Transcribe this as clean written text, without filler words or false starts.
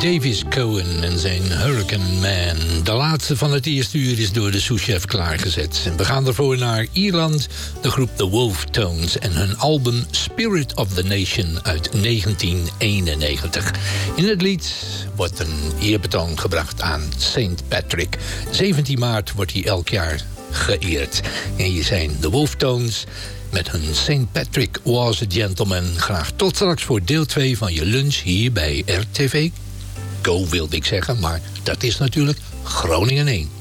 Davis Cohen en zijn Hurricane Man. De laatste van het eerste uur is door de souschef klaargezet. En we gaan ervoor naar Ierland, de groep The Wolf Tones en hun album Spirit of the Nation uit 1991. In het lied wordt een eerbetoon gebracht aan St. Patrick. 17 maart wordt hij elk jaar geëerd. En hier zijn The Wolf Tones met hun St. Patrick Was a Gentleman. Graag tot straks voor deel 2 van je lunch hier bij RTV Go, wilde ik zeggen, maar dat is natuurlijk Groningen 1.